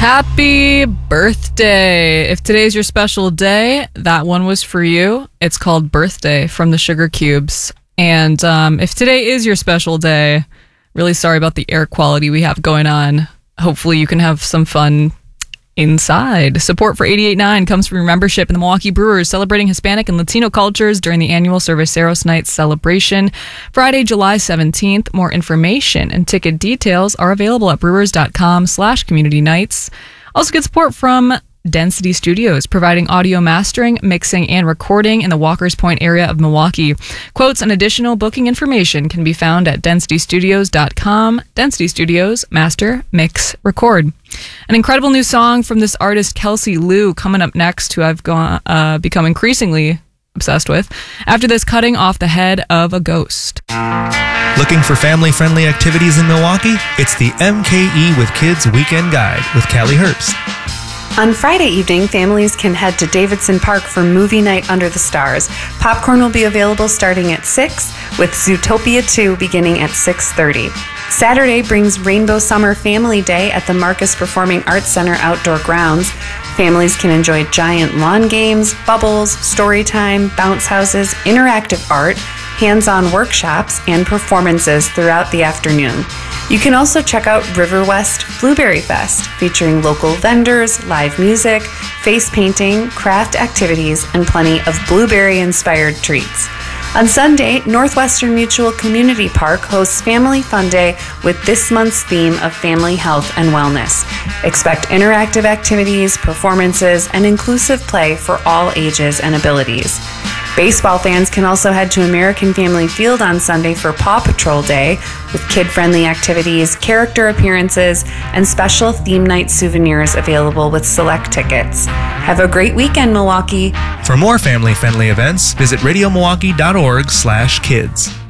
Happy birthday. If today's your special day, that one was for you. It's called Birthday from the Sugar Cubes. And if today is your special day, really sorry about the air quality we have going on. Hopefully you can have some fun inside. Support for 88.9 comes from your membership in the Milwaukee Brewers, celebrating Hispanic and Latino cultures during the annual Cerveceros Night celebration, Friday, July 17th. More information and ticket details are available at brewers.com/community nights. Also get support from Density Studios, providing audio mastering, mixing, and recording in the Walkers Point area of Milwaukee. Quotes and additional booking information can be found at densitystudios.com. Density Studios, master, mix, record. An incredible new song from this artist, Kelsey Lou, coming up next, who I've become increasingly obsessed with. After this, Cutting Off the Head of a Ghost. Looking for family-friendly activities in Milwaukee? It's the MKE with Kids Weekend Guide with Callie Herbst. On Friday evening, families can head to Davidson Park for movie night under the stars. Popcorn will be available starting at 6, with Zootopia 2 beginning at 6:30. Saturday brings Rainbow Summer Family Day at the Marcus Performing Arts Center outdoor grounds. Families can enjoy giant lawn games, bubbles, story time, bounce houses, interactive art, hands-on workshops, and performances throughout the afternoon. You can also check out River West Blueberry Fest, featuring local vendors, live music, face painting, craft activities, and plenty of blueberry-inspired treats. On Sunday, Northwestern Mutual Community Park hosts Family Fun Day with this month's theme of family health and wellness. Expect interactive activities, performances, and inclusive play for all ages and abilities. Baseball fans can also head to American Family Field on Sunday for Paw Patrol Day, with kid-friendly activities, character appearances, and special theme night souvenirs available with select tickets. Have a great weekend, Milwaukee. For more family-friendly events, visit radiomilwaukee.org/kids.